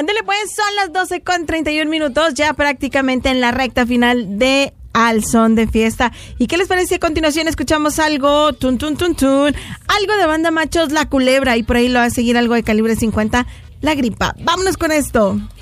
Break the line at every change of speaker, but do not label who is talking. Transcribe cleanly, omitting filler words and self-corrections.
Ándale pues, son las 12:31, ya prácticamente en la recta final de Al Son de Fiesta. ¿Y qué les parece? A continuación escuchamos algo, algo de Banda Machos, La Culebra, y por ahí lo va a seguir algo de Calibre 50, La Gripa. Vámonos con esto.